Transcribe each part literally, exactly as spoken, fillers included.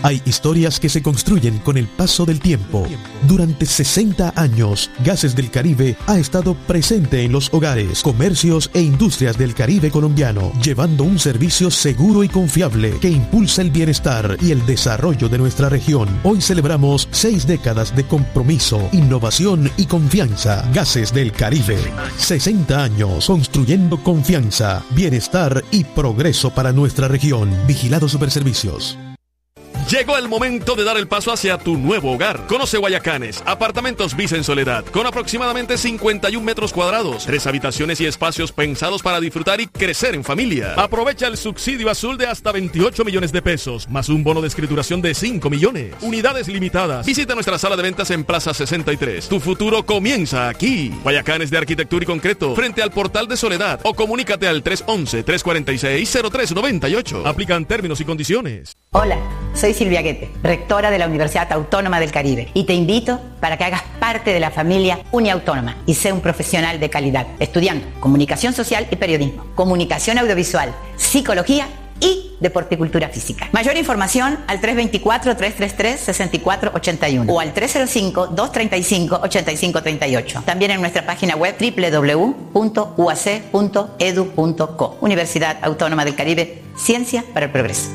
Hay historias que se construyen con el paso del tiempo. Durante sesenta años, Gases del Caribe ha estado presente en los hogares, comercios e industrias del Caribe colombiano, llevando un servicio seguro y confiable que impulsa el bienestar y el desarrollo de nuestra región. Hoy celebramos seis décadas de compromiso, innovación y confianza. Gases del Caribe. sesenta años construyendo confianza, bienestar y progreso para nuestra región. Vigilado Superservicios. Llegó el momento de dar el paso hacia tu nuevo hogar. Conoce Guayacanes, apartamentos Visa en Soledad, con aproximadamente cincuenta y un metros cuadrados, tres habitaciones y espacios pensados para disfrutar y crecer en familia. Aprovecha el subsidio azul de hasta veintiocho millones de pesos, más un bono de escrituración de cinco millones. Unidades limitadas. Visita nuestra sala de ventas en Plaza sesenta y tres. Tu futuro comienza aquí. Guayacanes de Arquitectura y Concreto, frente al Portal de Soledad, o comunícate al tres once, tres cuarenta y seis, cero tres noventa y ocho. Aplican términos y condiciones. Hola, soy Silvia Guete, rectora de la Universidad Autónoma del Caribe, y te invito para que hagas parte de la familia Uniautónoma y sea un profesional de calidad, estudiando comunicación social y periodismo, comunicación audiovisual, psicología y deporticultura física. Mayor información al tres dos cuatro, tres tres tres, seis cuatro ocho uno o al tres cero cinco, dos tres cinco, ocho cinco tres ocho. También en nuestra página web doble u doble u doble u punto u a c punto e d u punto co. Universidad Autónoma del Caribe, ciencia para el progreso.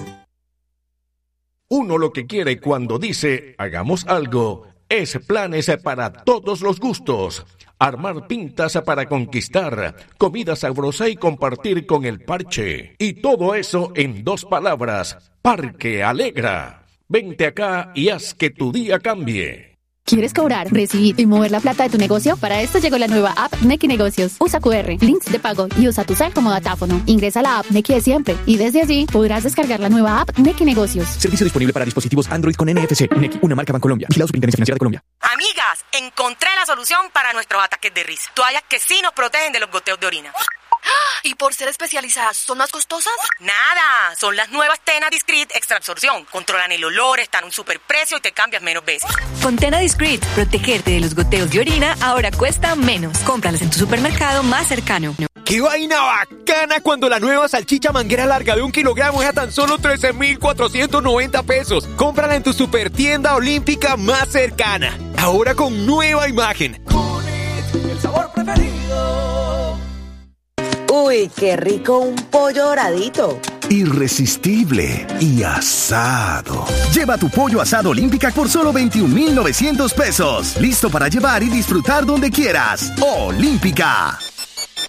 Uno lo que quiere cuando dice hagamos algo es planes para todos los gustos. Armar pintas para conquistar, comida sabrosa y compartir con el parche. Y todo eso en dos palabras: Parque Alegra. Vente acá y haz que tu día cambie. ¿Quieres cobrar, recibir y mover la plata de tu negocio? Para esto llegó la nueva app Nequi Negocios. Usa cu erre, links de pago y usa tu cel como datáfono. Ingresa a la app Nequi de siempre y desde allí podrás descargar la nueva app Nequi Negocios. Servicio disponible para dispositivos Android con N F C. Nequi, una marca Bancolombia. Vigilado Superintendencia Financiera de Colombia. Amigas, encontré la solución para nuestros ataques de risa. Toallas que sí nos protegen de los goteos de orina. ¿Y por ser especializadas, son más costosas? Nada, son las nuevas Tena Discreet Extra Absorción. Controlan el olor, están a un superprecio y te cambias menos veces. Con Tena Discreet, protegerte de los goteos de orina ahora cuesta menos. Cómpralas en tu supermercado más cercano. ¡Qué vaina bacana cuando la nueva salchicha manguera larga de un kilogramo es a tan solo trece mil cuatrocientos noventa pesos! Cómprala en tu supertienda olímpica más cercana. Ahora con nueva imagen. Culit, el sabor preferido. Uy, qué rico un pollo doradito. Irresistible y asado. Lleva tu pollo asado Olímpica por solo veintiún mil novecientos pesos. Listo para llevar y disfrutar donde quieras. Olímpica.